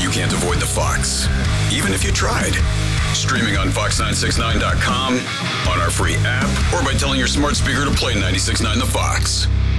you can't avoid the Fox, even if you tried. Streaming on Fox969.com, on our free app, or by telling your smart speaker to play 96.9 The Fox.